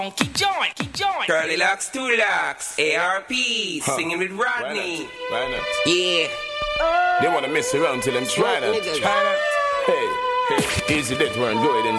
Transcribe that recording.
Keep join. Curly locks, two locks, ARP, singing with Rodney. Why not? Yeah. They wanna mess around till them try that. Hey, easy that one, go ahead and